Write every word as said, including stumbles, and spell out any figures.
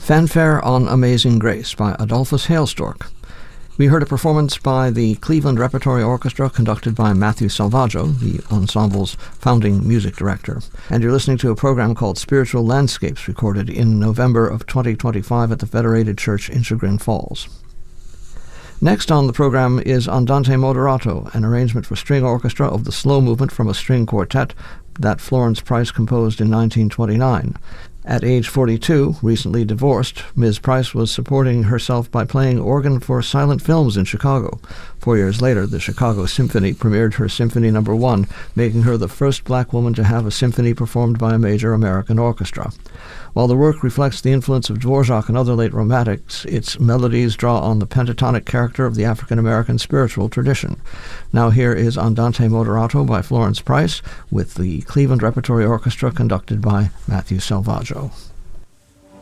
Fanfare on Amazing Grace by Adolphus Hailstork. We heard a performance by the Cleveland Repertory Orchestra conducted by Matthew Salvaggio, the ensemble's founding music director. And you're listening to a program called Spiritual Landscapes, recorded in November of twenty twenty-five at the Federated Church in Chagrin Falls. Next on the program is Andante Moderato, an arrangement for string orchestra of the slow movement from a string quartet that Florence Price composed in nineteen twenty-nine. At age forty-two, recently divorced, Miz Price was supporting herself by playing organ for silent films in Chicago. Four years later, the Chicago Symphony premiered her Symphony Number One, making her the first black woman to have a symphony performed by a major American orchestra. While the work reflects the influence of Dvorak and other late romantics, its melodies draw on the pentatonic character of the African-American spiritual tradition. Now here is Andante Moderato by Florence Price with the Cleveland Repertory Orchestra conducted by Matthew Salvaggio.